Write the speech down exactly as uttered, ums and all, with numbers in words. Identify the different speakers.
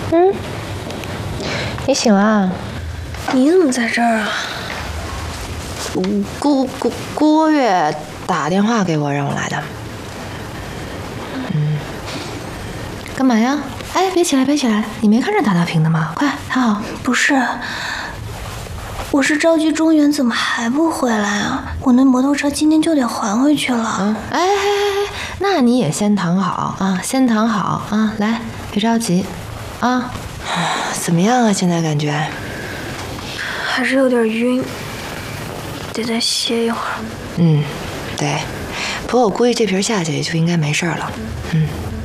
Speaker 1: 嗯，你醒了？
Speaker 2: 你怎么在这儿啊？
Speaker 1: 郭郭郭月打电话给我，让我来的。嗯，干嘛呀？哎，别起来，别起来！你没看着打大屏的吗？快躺好。
Speaker 2: 不是，我是着急中原怎么还不回来啊？我那摩托车今天就得还回去了。
Speaker 1: 嗯，哎哎哎，那你也先躺好啊，先躺好啊，来，别着急啊。怎么样啊？现在感觉？
Speaker 2: 还是有点晕，得再歇一会儿。
Speaker 1: 嗯，对。不过我估计这瓶下去也就应该没事了。嗯。